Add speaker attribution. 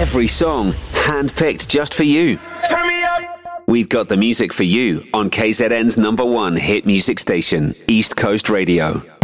Speaker 1: Every song handpicked just for you.
Speaker 2: Turn me up.
Speaker 1: We've got the music for you on KZN's #1 hit music station, East Coast Radio.